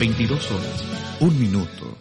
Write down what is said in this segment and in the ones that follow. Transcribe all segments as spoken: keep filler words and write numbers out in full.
veintidós horas, un minuto.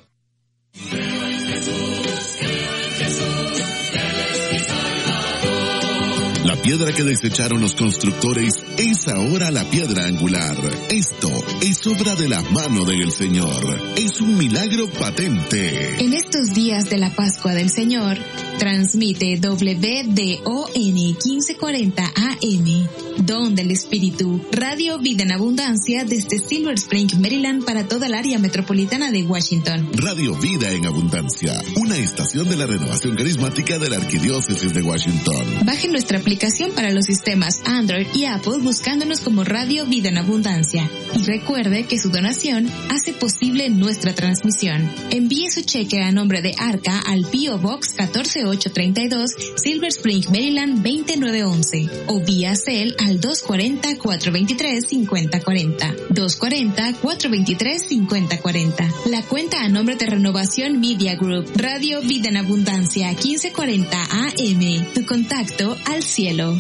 La piedra que desecharon los constructores es ahora la piedra angular. Esto es obra de la mano del Señor. Es un milagro patente. En estos días de la Pascua del Señor, transmite W D O N quince cuarenta A M, Don del Espíritu, Radio Vida en Abundancia desde Silver Spring, Maryland, para toda el área metropolitana de Washington. Radio Vida en Abundancia, una estación de la renovación carismática de la Arquidiócesis de Washington. Baje nuestra aplicación para los sistemas Android y Apple buscándonos como Radio Vida en Abundancia. Y recuerde que su donación hace posible nuestra transmisión. Envíe su cheque a nombre de Arca al P O Box catorce ocho treinta y dos, Silver Spring, Maryland veintinueve once, o vía Cel al dos cuarenta, cuatrocientos veintitrés, cincuenta cuarenta, dos cuarenta, cuatrocientos veintitrés, cincuenta cuarenta. La cuenta a nombre de Renovación Media Group, Radio Vida en Abundancia quince cuarenta A M, tu contacto al cielo.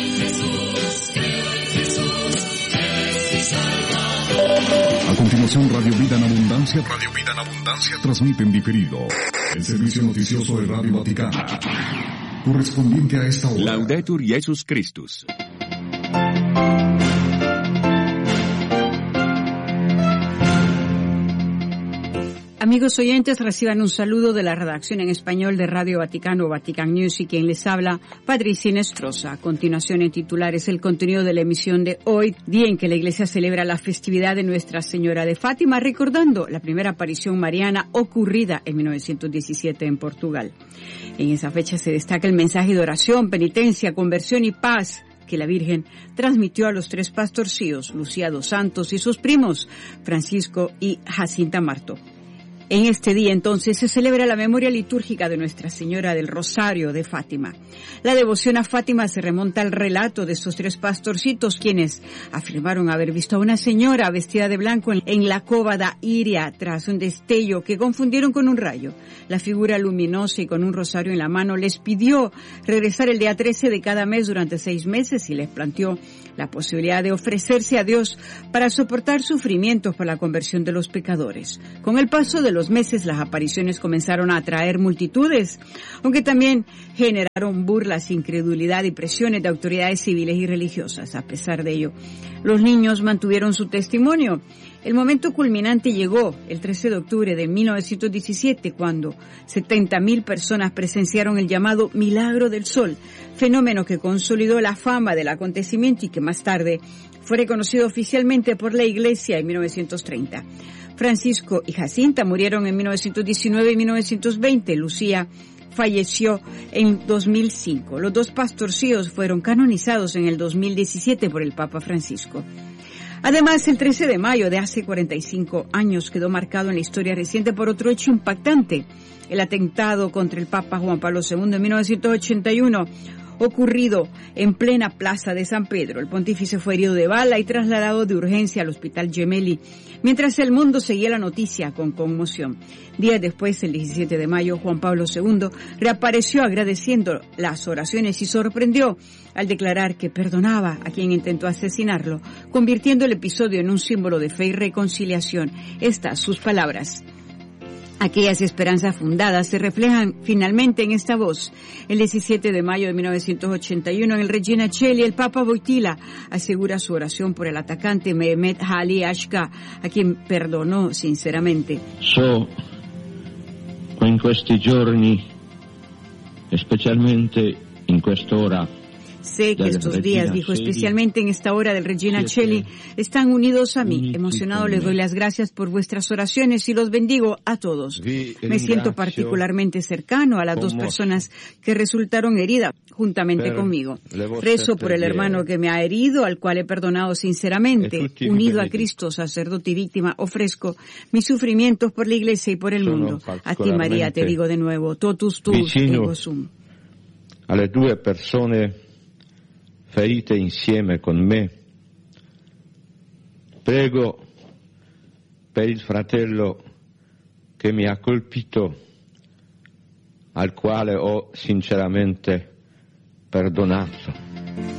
A continuación, Radio Vida en Abundancia, Radio Vida en Abundancia transmite en diferido el servicio noticioso de Radio Vaticana, correspondiente a esta hora. Laudetur Jesus Christus. Amigos oyentes, reciban un saludo de la redacción en español de Radio Vaticano, Vatican News, y quien les habla, Patricia Inestrosa. A continuación, en titulares, el contenido de la emisión de hoy, día en que la Iglesia celebra la festividad de Nuestra Señora de Fátima, recordando la primera aparición mariana ocurrida en mil novecientos diecisiete en Portugal. En esa fecha se destaca el mensaje de oración, penitencia, conversión y paz que la Virgen transmitió a los tres pastorcillos, Lucía dos Santos y sus primos, Francisco y Jacinta Marto. En este día, entonces, se celebra la memoria litúrgica de Nuestra Señora del Rosario de Fátima. La devoción a Fátima se remonta al relato de estos tres pastorcitos, quienes afirmaron haber visto a una señora vestida de blanco en la cova da Iria tras un destello que confundieron con un rayo. La figura luminosa y con un rosario en la mano les pidió regresar el día trece de cada mes durante seis meses y les planteó la posibilidad de ofrecerse a Dios para soportar sufrimientos por la conversión de los pecadores. Con el paso de los meses, las apariciones comenzaron a atraer multitudes, aunque también generaron burlas, incredulidad y presiones de autoridades civiles y religiosas. A pesar de ello, los niños mantuvieron su testimonio. El momento culminante llegó el trece de octubre de mil novecientos diecisiete, cuando setenta mil personas presenciaron el llamado Milagro del Sol, fenómeno que consolidó la fama del acontecimiento y que más tarde fue reconocido oficialmente por la Iglesia en mil novecientos treinta. Francisco y Jacinta murieron en mil novecientos diecinueve y mil novecientos veinte. Lucía falleció en dos mil cinco. Los dos pastorcillos fueron canonizados en el dos mil diecisiete por el Papa Francisco. Además, el trece de mayo de hace cuarenta y cinco años quedó marcado en la historia reciente por otro hecho impactante: el atentado contra el Papa Juan Pablo segundo en mil novecientos ochenta y uno, ocurrido en plena plaza de San Pedro. El pontífice fue herido de bala y trasladado de urgencia al Hospital Gemelli, mientras el mundo seguía la noticia con conmoción. Días después, el diecisiete de mayo, Juan Pablo segundo reapareció agradeciendo las oraciones y sorprendió al declarar que perdonaba a quien intentó asesinarlo, convirtiendo el episodio en un símbolo de fe y reconciliación. Estas sus palabras. Aquellas esperanzas fundadas se reflejan finalmente en esta voz. El diecisiete de mayo de mil novecientos ochenta y uno, en el Regina Coeli, el Papa Wojtyla asegura su oración por el atacante Mehmet Ali Ashka, a quien perdonó sinceramente. So, in questi giorni, especialmente in quest'ora, sé que estos días, dijo, especialmente en esta hora del Regina Coeli, están unidos a mí. Emocionado les doy las gracias por vuestras oraciones y los bendigo a todos. Me siento particularmente cercano a las dos personas que resultaron heridas juntamente conmigo. Rezo por el hermano que me ha herido, al cual he perdonado sinceramente. Unido a Cristo, sacerdote y víctima, ofrezco mis sufrimientos por la Iglesia y por el mundo. A ti, María, te digo de nuevo, totus tuus ego sum. Alle due persone ferite insieme con me, prego per il fratello che mi ha colpito, al quale ho sinceramente perdonato.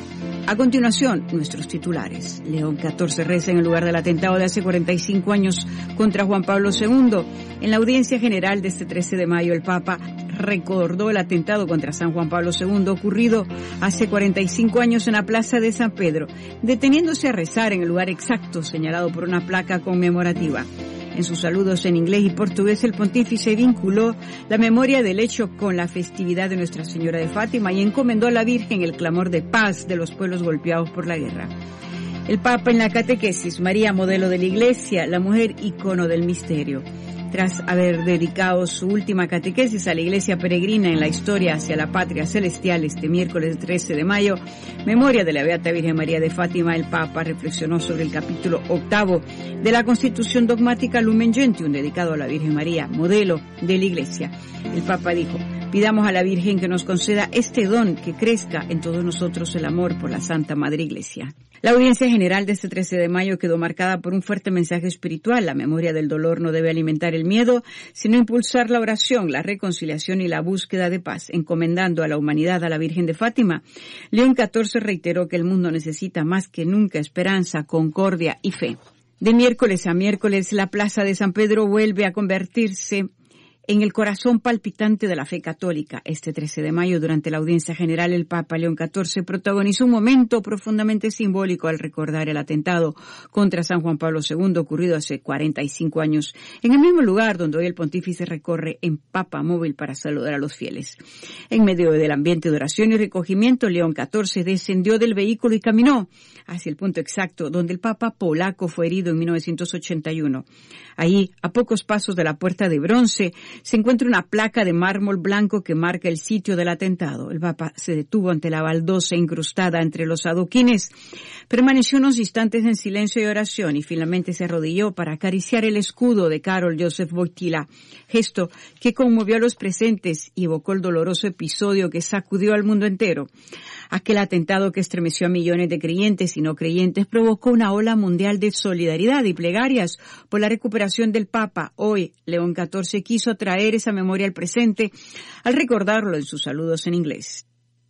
A continuación, nuestros titulares. León catorce reza en el lugar del atentado de hace cuarenta y cinco años contra Juan Pablo segundo. En la audiencia general de este trece de mayo, el Papa recordó el atentado contra San Juan Pablo segundo ocurrido hace cuarenta y cinco años en la Plaza de San Pedro, deteniéndose a rezar en el lugar exacto señalado por una placa conmemorativa. En sus saludos en inglés y portugués, el pontífice vinculó la memoria del hecho con la festividad de Nuestra Señora de Fátima y encomendó a la Virgen el clamor de paz de los pueblos golpeados por la guerra. El Papa en la catequesis, María, modelo de la Iglesia, la mujer icono del misterio. Tras haber dedicado su última catequesis a la Iglesia peregrina en la historia hacia la patria celestial este miércoles trece de mayo, memoria de la Beata Virgen María de Fátima, el Papa reflexionó sobre el capítulo octavo de la Constitución Dogmática Lumen Gentium, dedicado a la Virgen María, modelo de la Iglesia. El Papa dijo: pidamos a la Virgen que nos conceda este don, que crezca en todos nosotros el amor por la Santa Madre Iglesia. La audiencia general de este trece de mayo quedó marcada por un fuerte mensaje espiritual. La memoria del dolor no debe alimentar el miedo, sino impulsar la oración, la reconciliación y la búsqueda de paz. Encomendando a la humanidad a la Virgen de Fátima, León catorce reiteró que el mundo necesita más que nunca esperanza, concordia y fe. De miércoles a miércoles, la Plaza de San Pedro vuelve a convertirse en el corazón palpitante de la fe católica. Este trece de mayo, durante la audiencia general, el Papa León catorce protagonizó un momento profundamente simbólico al recordar el atentado contra San Juan Pablo segundo ocurrido hace cuarenta y cinco años, en el mismo lugar donde hoy el pontífice recorre en Papa Móvil para saludar a los fieles. En medio del ambiente de oración y recogimiento, León catorce descendió del vehículo y caminó hacia el punto exacto donde el Papa polaco fue herido en mil novecientos ochenta y uno. Ahí, a pocos pasos de la puerta de bronce, se encuentra una placa de mármol blanco que marca el sitio del atentado. El Papa se detuvo ante la baldosa incrustada entre los adoquines, permaneció unos instantes en silencio y oración y finalmente se arrodilló para acariciar el escudo de Karol Józef Wojtyła, gesto que conmovió a los presentes y evocó el doloroso episodio que sacudió al mundo entero. Aquel atentado que estremeció a millones de creyentes y no creyentes provocó una ola mundial de solidaridad y plegarias por la recuperación del Papa. Hoy, León catorce quiso traer esa memoria al presente al recordarlo en sus saludos en inglés.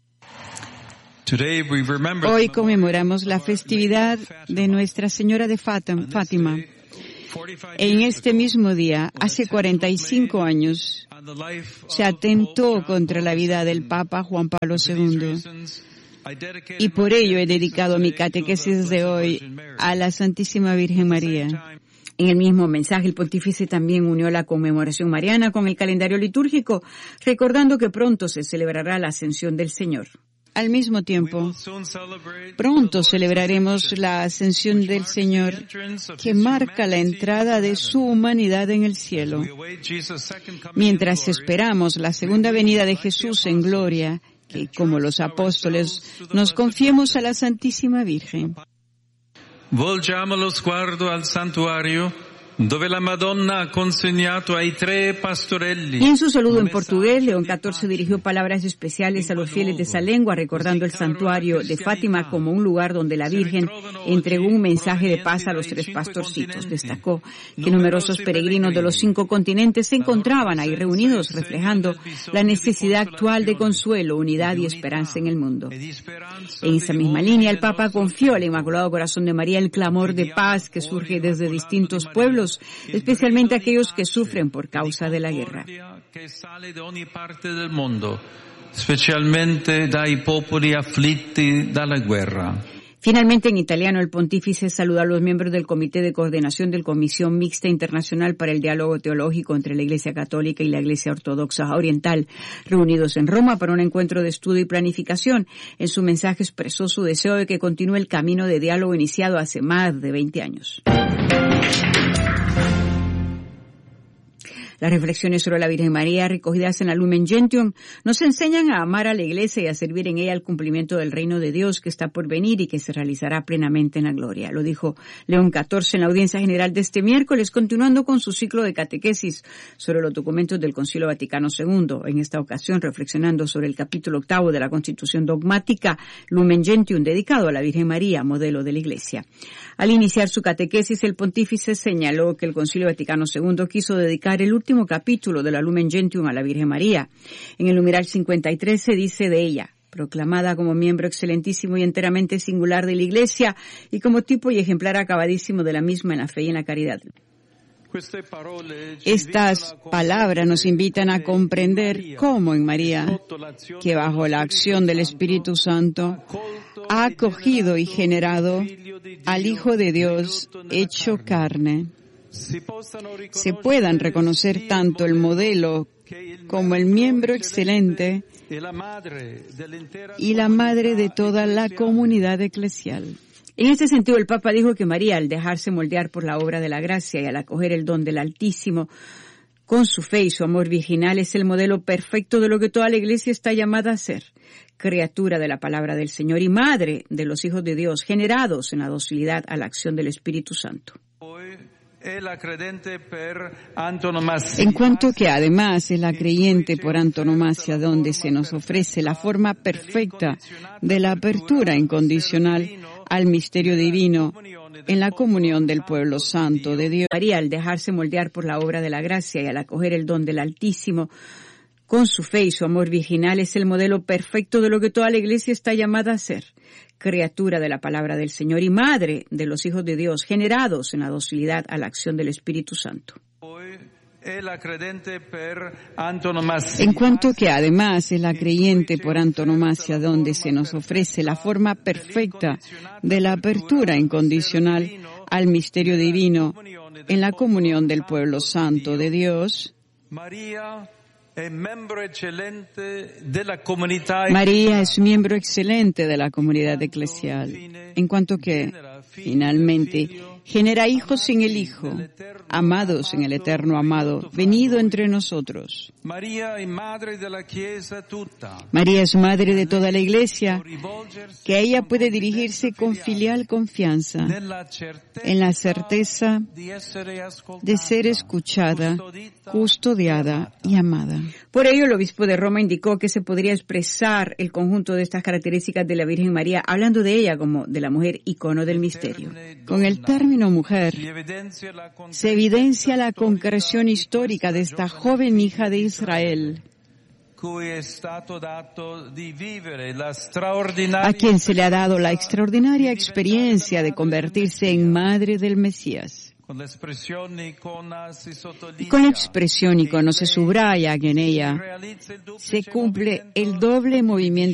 Hoy conmemoramos la festividad de Nuestra Señora de Fátima. En este mismo día, hace cuarenta y cinco años, se atentó contra la vida del Papa Juan Pablo segundo. Y por ello he dedicado mi catequesis de hoy a la Santísima Virgen María. En el mismo mensaje, el pontífice también unió la conmemoración mariana con el calendario litúrgico, recordando que pronto se celebrará la Ascensión del Señor. Al mismo tiempo, pronto celebraremos la Ascensión del Señor, que marca la entrada de su humanidad en el cielo. Mientras esperamos la segunda venida de Jesús en gloria, que, como los apóstoles, nos confiemos a la Santísima Virgen. Volgiamo lo sguardo al santuario, dove la Madonna ha consegnato ai tre pastorelli. Y en su saludo en portugués, León catorce dirigió palabras especiales a los fieles de esa lengua, recordando el santuario de Fátima como un lugar donde la Virgen entregó un mensaje de paz a los tres pastorcitos. Destacó que numerosos peregrinos de los cinco continentes se encontraban ahí reunidos, reflejando la necesidad actual de consuelo, unidad y esperanza en el mundo. En esa misma línea, el Papa confió al Inmaculado Corazón de María el clamor de paz que surge desde distintos pueblos, especialmente aquellos que sufren por causa de la guerra. Que sale de ogni parte del mundo, specialmente dai popoli afflitti dalla guerra. Finalmente, en italiano, el pontífice saludó a los miembros del Comité de Coordinación de la Comisión Mixta Internacional para el Diálogo Teológico entre la Iglesia Católica y la Iglesia Ortodoxa Oriental, reunidos en Roma para un encuentro de estudio y planificación. En su mensaje expresó su deseo de que continúe el camino de diálogo iniciado hace más de veinte años. Las reflexiones sobre la Virgen María recogidas en la Lumen Gentium nos enseñan a amar a la Iglesia y a servir en ella al cumplimiento del reino de Dios que está por venir y que se realizará plenamente en la gloria. Lo dijo León catorce en la audiencia general de este miércoles, continuando con su ciclo de catequesis sobre los documentos del Concilio Vaticano segundo. En esta ocasión, reflexionando sobre el capítulo octavo de la Constitución Dogmática Lumen Gentium, dedicado a la Virgen María, modelo de la Iglesia. Al iniciar su catequesis, el pontífice señaló que el Concilio Vaticano segundo quiso dedicar el último capítulo de la Lumen Gentium a la Virgen María. En el numeral cincuenta y tres se dice de ella: proclamada como miembro excelentísimo y enteramente singular de la Iglesia y como tipo y ejemplar acabadísimo de la misma en la fe y en la caridad. Estas palabras nos invitan a comprender cómo en María, que bajo la acción del Espíritu Santo ha acogido y generado al Hijo de Dios hecho carne, se puedan reconocer tanto el modelo como el miembro excelente y la madre de toda la comunidad eclesial. En este sentido, el Papa dijo que María, al dejarse moldear por la obra de la gracia y al acoger el don del Altísimo, con su fe y su amor virginal, es el modelo perfecto de lo que toda la Iglesia está llamada a ser, criatura de la palabra del Señor y madre de los hijos de Dios, generados en la docilidad a la acción del Espíritu Santo. En cuanto que además es la creyente por antonomasia donde se nos ofrece la forma perfecta de la apertura incondicional al misterio divino en la comunión del pueblo santo de Dios. María, al dejarse moldear por la obra de la gracia y al acoger el don del Altísimo, con su fe y su amor virginal, es el modelo perfecto de lo que toda la Iglesia está llamada a ser, criatura de la palabra del Señor y madre de los hijos de Dios, generados en la docilidad a la acción del Espíritu Santo. En cuanto que además es la creyente por antonomasia donde se nos ofrece la forma perfecta de la apertura incondicional al misterio divino en la comunión del pueblo santo de Dios, María es miembro excelente de la comunidad eclesial, en cuanto que, finalmente, genera hijos en el Hijo, amados en el eterno amado, venido entre nosotros. María es madre de toda la Iglesia, que a ella puede dirigirse con filial confianza, en la certeza de ser escuchada, custodiada y amada. Por ello, el obispo de Roma indicó que se podría expresar el conjunto de estas características de la Virgen María, hablando de ella como de la mujer icono del misterio. Con el término mujer, se evidencia la concreción histórica de esta joven hija de Israel, a quien se le ha dado la extraordinaria experiencia de convertirse en madre del Mesías. Y con la expresión icono se subraya que en ella se cumple el doble movimiento